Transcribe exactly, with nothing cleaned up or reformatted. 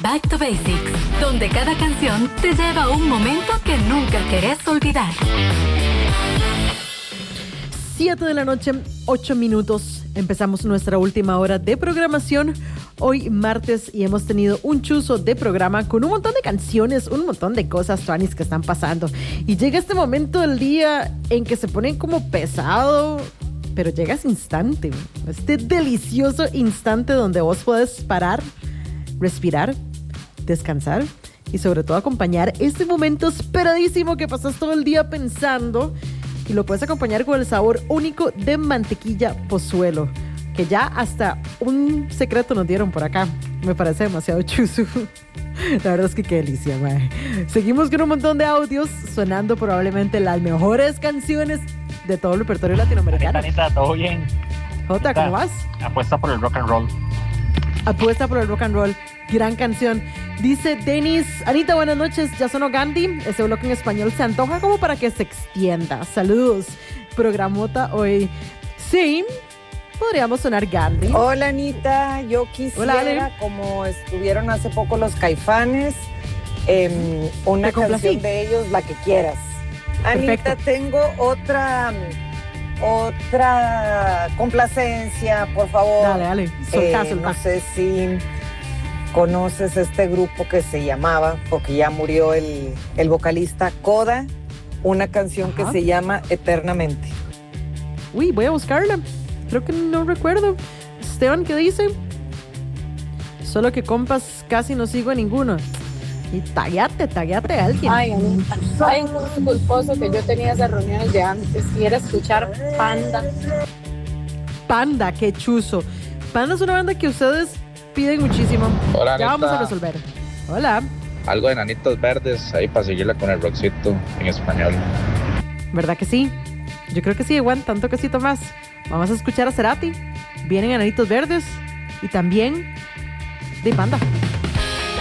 Back to Basics, donde cada canción te lleva a un momento que nunca querés olvidar. siete de la noche, ocho minutos. Empezamos nuestra última hora de programación. Hoy martes y hemos tenido un chuzo de programa con un montón de canciones, un montón de cosas, tuanis, que están pasando. Y llega este momento del día en que se pone como pesado, pero llega ese instante, este delicioso instante donde vos podés parar, respirar, descansar y sobre todo acompañar este momento esperadísimo que pasas todo el día pensando, y lo puedes acompañar con el sabor único de mantequilla Pozuelo, que ya hasta un secreto nos dieron por acá. Me parece demasiado chuzo. La verdad es que qué delicia, mae. Seguimos con un montón de audios sonando probablemente las mejores canciones de todo el repertorio latinoamericano. Anita, Anita, ¿todo bien? Jota, ¿cómo vas? Apuesta por el rock and roll. Apuesta por el rock and roll. Gran canción. Dice Denis, Anita, buenas noches. Ya sonó Gandhi. Ese bloque en español se antoja como para que se extienda. Saludos. Programota hoy. Sí, podríamos sonar Gandhi. Hola, Anita. Yo quisiera, Hola, como estuvieron hace poco los Caifanes, eh, una canción de ellos, la que quieras. Perfecto. Anita, tengo otra otra complacencia, por favor. Dale, dale. Soltá, eh, soltá. No sé si conoces este grupo que se llamaba, porque ya murió el, el vocalista, Coda, una canción Ajá. que se llama Eternamente. Uy, voy a buscarla. Creo que no recuerdo. Esteban, ¿qué dice? Solo que compas casi no sigo a ninguno. Y tagueate, tagueate a alguien. Ay, Anita, ay, un culposo que yo tenía esas reuniones de antes y era escuchar Panda. Panda, qué chuzo. Panda es una banda que ustedes piden muchísimo. Hola, Ya Anita. vamos a resolver. Hola. Algo de Nanitos Verdes, ahí para seguirla con el rockcito en español. ¿Verdad que sí? Yo creo que sí, Juan, tanto quesito más. Vamos a escuchar a Cerati. Vienen Enanitos Verdes y también de Panda.